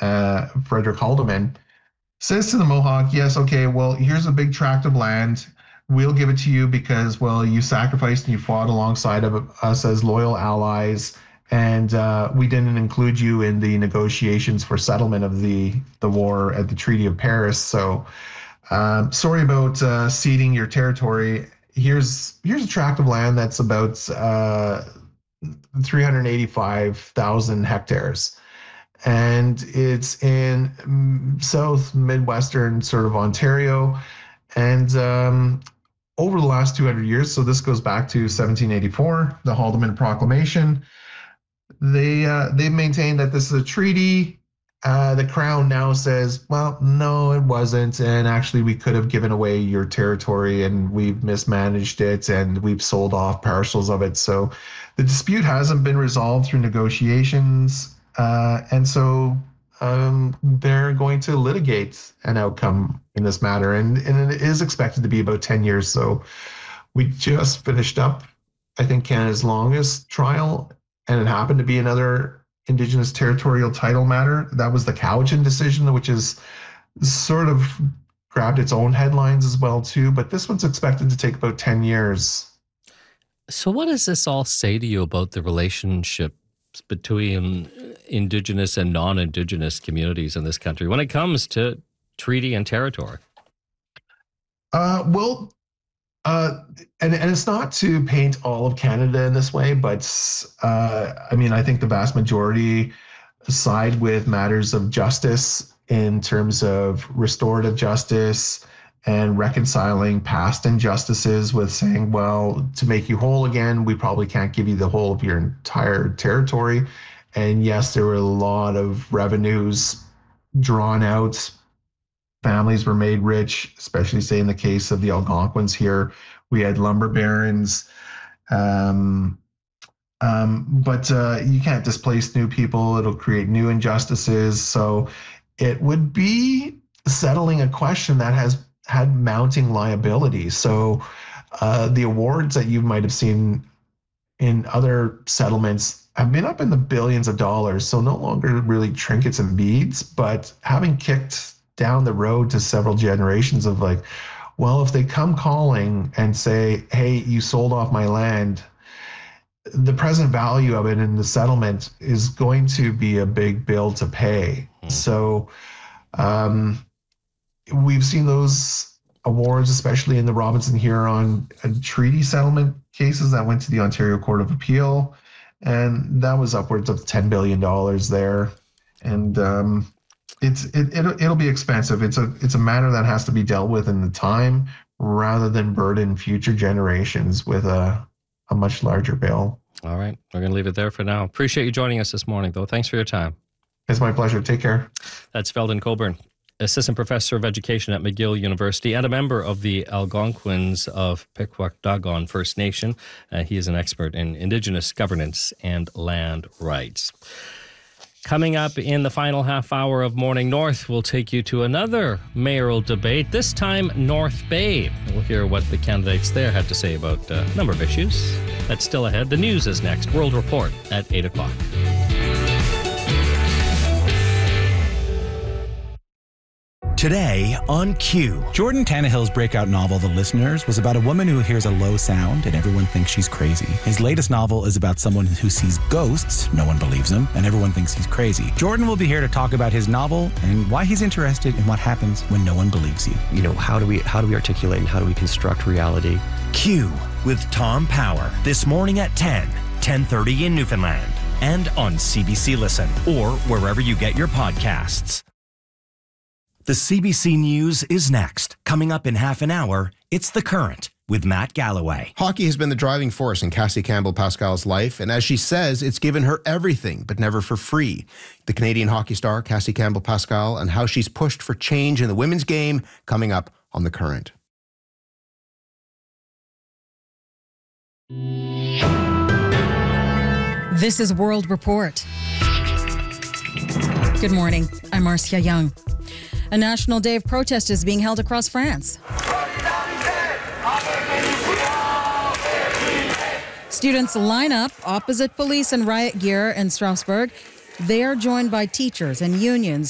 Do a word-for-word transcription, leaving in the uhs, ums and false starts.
uh, Frederick Haldeman, says to the Mohawk, yes, okay, well, here's a big tract of land. We'll give it to you because, well, you sacrificed and you fought alongside of us as loyal allies, and uh, we didn't include you in the negotiations for settlement of the, the war at the Treaty of Paris. So um, sorry about uh, ceding your territory. Here's here's a tract of land that's about uh, three hundred eighty-five thousand hectares. And it's in south midwestern sort of Ontario. And um, over the last two hundred years, so this goes back to seventeen eighty-four, the Haldeman Proclamation, they uh, they maintained that this is a treaty. Uh, the Crown now says, well, no, it wasn't. And actually, we could have given away your territory and we've mismanaged it and we've sold off parcels of it. So the dispute hasn't been resolved through negotiations. Uh, and so um, they're going to litigate an outcome in this matter. And, and it is expected to be about ten years. So we just finished up, I think, Canada's longest trial, and it happened to be another Indigenous territorial title matter. That was the Cowichan decision, which is sort of grabbed its own headlines as well, too. But this one's expected to take about ten years. So what does this all say to you about the relationships between Indigenous and non-Indigenous communities in this country when it comes to treaty and territory? Uh, well, uh, and, and it's not to paint all of Canada in this way, but uh, I mean, I think the vast majority side with matters of justice in terms of restorative justice and reconciling past injustices with saying, well, to make you whole again, we probably can't give you the whole of your entire territory. And yes, there were a lot of revenues drawn out. Families were made rich, especially say in the case of the Algonquins here. We had lumber barons. Um, um, but uh, you can't displace new people. It'll create new injustices. So it would be settling a question that has had mounting liability. So uh, the awards that you might have seen in other settlements have been up in the billions of dollars. So no longer really trinkets and beads, but having kicked down the road to several generations of like, well, if they come calling and say, hey, you sold off my land, the present value of it in the settlement is going to be a big bill to pay. Mm. So um, we've seen those awards, especially in the Robinson Huron treaty settlement cases that went to the Ontario Court of Appeal. And that was upwards of ten billion dollars there. And um, it's it, it it'll be expensive. It's a it's a matter that has to be dealt with in the time rather than burden future generations with a a much larger bill. All right, we're going to leave it there for now. Appreciate you joining us this morning, though. Thanks for your time. It's my pleasure. Take care. That's Veldon Coburn, Assistant Professor of Education at McGill University and a member of the Algonquins of Pikwakanagan First Nation. Uh, he is an expert in Indigenous governance and land rights. Coming up in the final half hour of Morning North, we'll take you to another mayoral debate, this time North Bay. We'll hear what the candidates there had to say about a number of issues. That's still ahead. The news is next. World Report at eight o'clock. Today on Q. Jordan Tannehill's breakout novel, The Listeners, was about a woman who hears a low sound and everyone thinks she's crazy. His latest novel is about someone who sees ghosts, no one believes him, and everyone thinks he's crazy. Jordan will be here to talk about his novel and why he's interested in what happens when no one believes you. You know, how do we how do we articulate and how do we construct reality? Q with Tom Power this morning at ten, ten thirty in Newfoundland, and on C B C Listen or wherever you get your podcasts. The C B C News is next. Coming up in half an hour, it's The Current with Matt Galloway. Hockey has been the driving force in Cassie Campbell-Pascal's life, and as she says, it's given her everything, but never for free. The Canadian hockey star, Cassie Campbell-Pascal, and how she's pushed for change in the women's game, coming up on The Current. This is World Report. Good morning. I'm Marcia Young. A national day of protest is being held across France. Students line up opposite police and riot gear in Strasbourg. They are joined by teachers and unions